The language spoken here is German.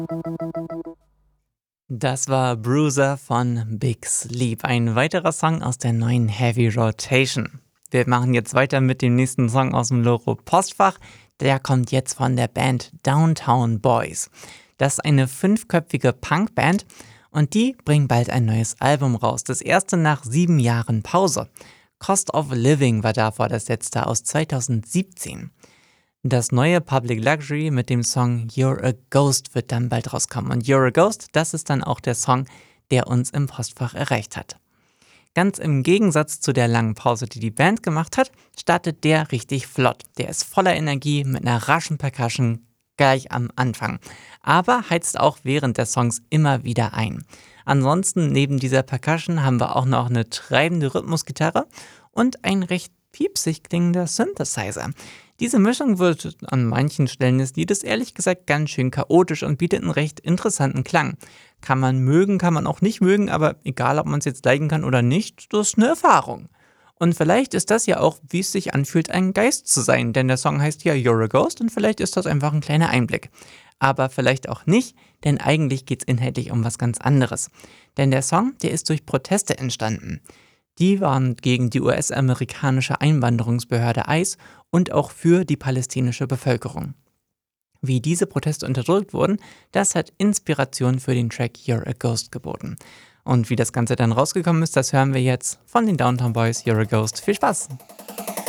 Das war Bruiser von Big Sleep, ein weiterer Song aus der neuen Heavy Rotation. Wir machen jetzt weiter mit dem nächsten Song aus dem Loro Postfach. Der kommt jetzt von der Band Downtown Boys. Das ist eine 5-köpfige Punkband und die bringen bald ein neues Album raus. Das erste nach 7 Jahren Pause. Cost of Living war davor das letzte aus 2017. Das neue Public Luxury mit dem Song You're a Ghost wird dann bald rauskommen. Und You're a Ghost, das ist dann auch der Song, der uns im Postfach erreicht hat. Ganz im Gegensatz zu der langen Pause, die die Band gemacht hat, startet der richtig flott. Der ist voller Energie mit einer raschen Percussion gleich am Anfang. Aber heizt auch während der Songs immer wieder ein. Ansonsten neben dieser Percussion haben wir auch noch eine treibende Rhythmusgitarre und ein recht piepsig klingender Synthesizer. Diese Mischung wird an manchen Stellen des Liedes ehrlich gesagt ganz schön chaotisch und bietet einen recht interessanten Klang. Kann man mögen, kann man auch nicht mögen, aber egal, ob man es jetzt liken kann oder nicht, das ist eine Erfahrung. Und vielleicht ist das ja auch, wie es sich anfühlt, ein Geist zu sein, denn der Song heißt ja You're a Ghost und vielleicht ist das einfach ein kleiner Einblick. Aber vielleicht auch nicht, denn eigentlich geht es inhaltlich um was ganz anderes. Denn der Song, der ist durch Proteste entstanden. Die waren gegen die US-amerikanische Einwanderungsbehörde ICE und auch für die palästinische Bevölkerung. Wie diese Proteste unterdrückt wurden, das hat Inspiration für den Track You're a Ghost geboten. Und wie das Ganze dann rausgekommen ist, das hören wir jetzt von den Downtown Boys, You're a Ghost. Viel Spaß!